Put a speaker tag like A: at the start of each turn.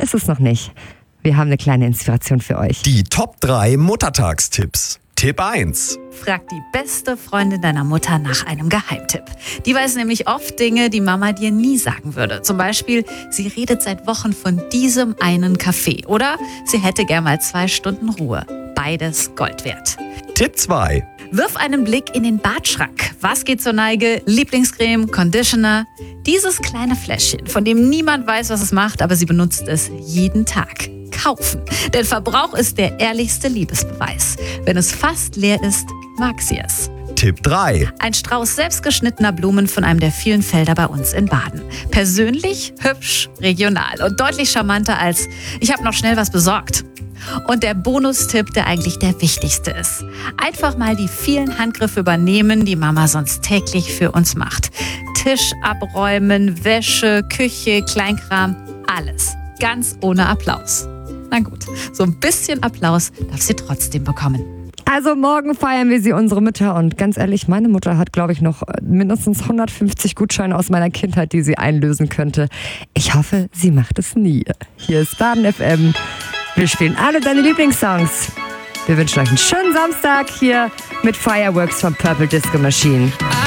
A: ist es noch nicht. Wir haben eine kleine Inspiration für euch.
B: Die Top 3 Muttertagstipps. Tipp 1.
C: Frag die beste Freundin deiner Mutter nach einem Geheimtipp. Die weiß nämlich oft Dinge, die Mama dir nie sagen würde. Zum Beispiel, sie redet seit Wochen von diesem einen Kaffee. Oder sie hätte gern mal 2 Stunden Ruhe. Beides Gold wert.
B: Tipp 2.
C: Wirf einen Blick in den Badschrank. Was geht zur Neige? Lieblingscreme, Conditioner. Dieses kleine Fläschchen, von dem niemand weiß, was es macht, aber sie benutzt es jeden Tag. Kaufen. Denn Verbrauch ist der ehrlichste Liebesbeweis. Wenn es fast leer ist, mag sie es.
B: Tipp 3.
C: Ein Strauß selbstgeschnittener Blumen von einem der vielen Felder bei uns in Baden. Persönlich, hübsch, regional und deutlich charmanter als „Ich habe noch schnell was besorgt". Und der Bonustipp, der eigentlich der wichtigste ist. Einfach mal die vielen Handgriffe übernehmen, die Mama sonst täglich für uns macht. Tisch abräumen, Wäsche, Küche, Kleinkram, alles. Ganz ohne Applaus. Na gut, so ein bisschen Applaus darf sie trotzdem bekommen.
A: Also morgen feiern wir sie, unsere Mütter. Und ganz ehrlich, meine Mutter hat, glaube ich, noch mindestens 150 Gutscheine aus meiner Kindheit, die sie einlösen könnte. Ich hoffe, sie macht es nie. Hier ist Baden FM. Wir spielen alle deine Lieblingssongs. Wir wünschen euch einen schönen Samstag hier mit Fireworks von Purple Disco Machine.